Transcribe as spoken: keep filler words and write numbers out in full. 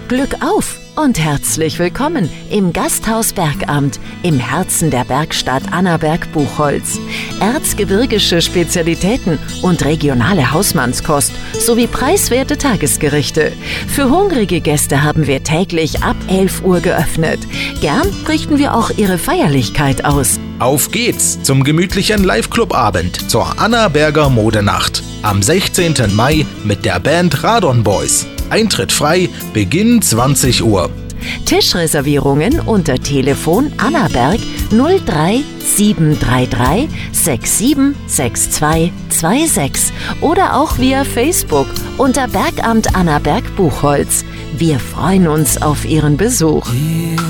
Glück auf und herzlich willkommen im Gasthaus Bergamt im Herzen der Bergstadt Annaberg-Buchholz. Erzgebirgische Spezialitäten und regionale Hausmannskost sowie preiswerte Tagesgerichte. Für hungrige Gäste haben wir täglich ab elf Uhr geöffnet. Gern richten wir auch Ihre Feierlichkeit aus. Auf geht's zum gemütlichen Live-Club-Abend zur Annaberger Modenacht am sechzehnten Mai mit der Band Radon Boys. Eintritt frei, Beginn zwanzig Uhr. Tischreservierungen unter Telefon Annaberg null drei sieben drei drei sechs sieben sechs zwei zwei sechs oder auch via Facebook unter Bergamt Annaberg Buchholz. Wir freuen uns auf Ihren Besuch.